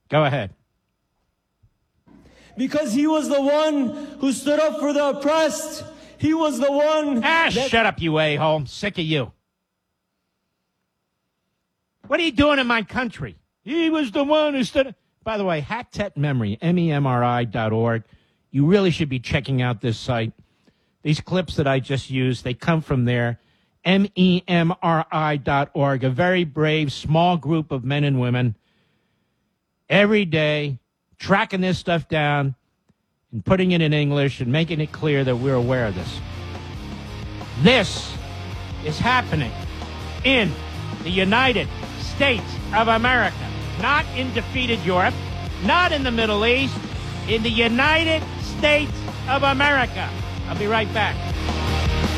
Go ahead. Because he was the one who stood up for the oppressed. He was the one. Shut up, you a-hole. I'm sick of you. What are you doing in my country? He was the one who stood up. By the way, Hacktet Memory, MEMRI.org. You really should be checking out this site. These clips that I just used, they come from there. MEMRI.org, a very brave, small group of men and women every day tracking this stuff down and putting it in English and making it clear that we're aware of this. This is happening in the United States of America, not in defeated Europe, not in the Middle East, in the United States of America. I'll be right back.